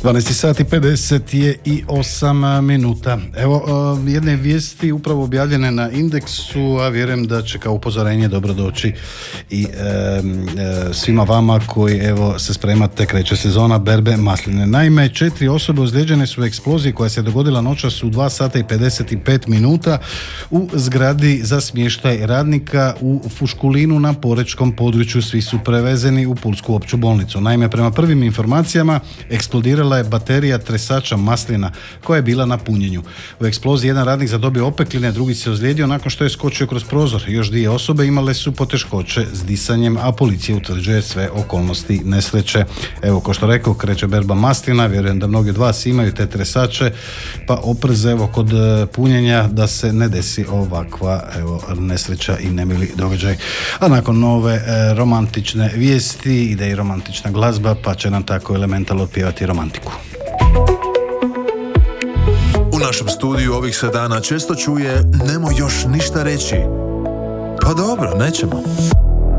12 sati 58 minuta. Evo, jedne vijesti upravo objavljene na Indeksu, a vjerujem da će kao upozorenje dobro doći i svima vama koji evo se spremate, kreće sezona berbe masline. Naime, 4 osobe ozlijeđene su u eksploziji koja se dogodila noćas u 2 sata i 55 minuta u zgradi za smještaj radnika u Fuškulinu na porečkom području. Svi su prevezeni u Pulsku opću bolnicu. Naime, prema prvim informacijama eksplodirala je baterija tresača maslina koja je bila na punjenju. U eksploziji jedan radnik zadobio opekline, drugi se ozlijedio nakon što je skočio kroz prozor. Još 2 osobe imale su poteškoće s disanjem, a policija utvrđuje sve okolnosti nesreće. Evo, ko što rekao, kreće berba maslina, vjerujem da mnogi od vas imaju te tresače, pa oprez evo kod punjenja da se ne desi ovakva evo nesreća i nemili događaj. A nakon nove romantične vijesti ide i romantična glazba, pa će nam tako Elemental otpjevati romantiku. U našem studiju ovih se dana često čuje "Nemoj još ništa reći". Pa dobro, nećemo.